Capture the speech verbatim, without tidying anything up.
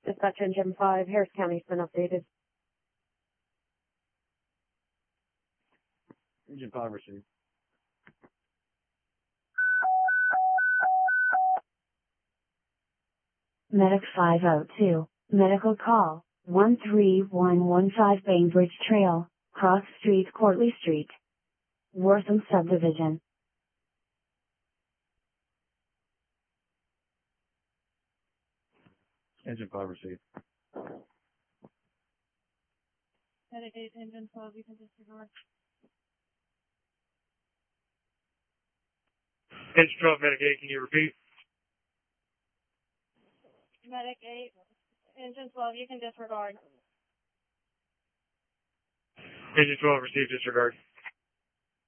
Dispatch Engine five, Harris County's been updated. Engine five received. Medic five oh two, medical call, one three one one five Bainbridge Trail, Cross Street, Courtly Street, Wortham Subdivision. Engine five received. Medic eight, Engine twelve, you can disregard. Engine twelve, Medic eight, can you repeat? Medic eight, Engine twelve, you can disregard. Engine twelve received, disregard.